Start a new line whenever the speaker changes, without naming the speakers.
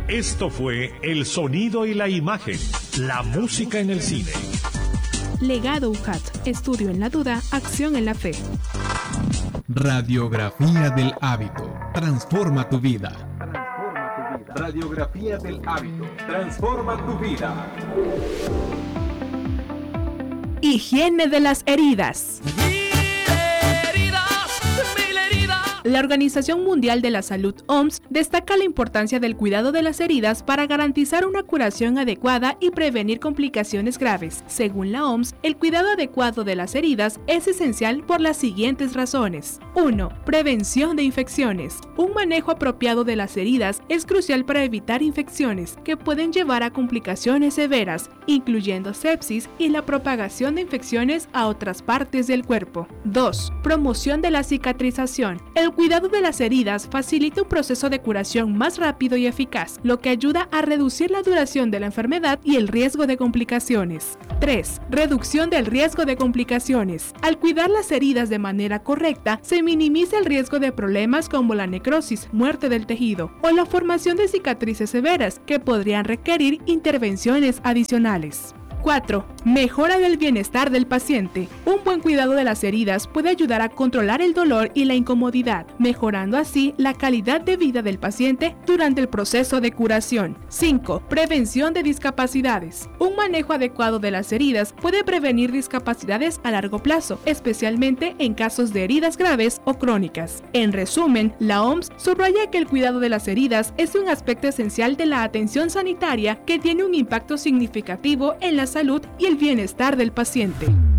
Esto fue El Sonido y la Imagen, la música en el cine.
Legado UJAT, estudio en la duda, acción en la fe.
Radiografía del hábito, transforma tu vida.
Radiografía del hábito, transforma tu vida.
Higiene de las heridas. La Organización Mundial de la Salud, OMS, destaca la importancia del cuidado de las heridas para garantizar una curación adecuada y prevenir complicaciones graves. Según la OMS, el cuidado adecuado de las heridas es esencial por las siguientes razones. 1. Prevención de infecciones. Un manejo apropiado de las heridas es crucial para evitar infecciones que pueden llevar a complicaciones severas, incluyendo sepsis y la propagación de infecciones a otras partes del cuerpo. 2. Promoción de la cicatrización. El cuidado de las heridas facilita un proceso de curación más rápido y eficaz, lo que ayuda a reducir la duración de la enfermedad y el riesgo de complicaciones. 3. Reducción del riesgo de complicaciones. Al cuidar las heridas de manera correcta, se minimiza el riesgo de problemas como la necrosis, muerte del tejido, o la formación de cicatrices severas que podrían requerir intervenciones adicionales. 4. Mejora del bienestar del paciente. Un buen cuidado de las heridas puede ayudar a controlar el dolor y la incomodidad, mejorando así la calidad de vida del paciente durante el proceso de curación. 5. Prevención de discapacidades. Un manejo adecuado de las heridas puede prevenir discapacidades a largo plazo, especialmente en casos de heridas graves o crónicas. En resumen, la OMS subraya que el cuidado de las heridas es un aspecto esencial de la atención sanitaria que tiene un impacto significativo en la salud y el bienestar del paciente.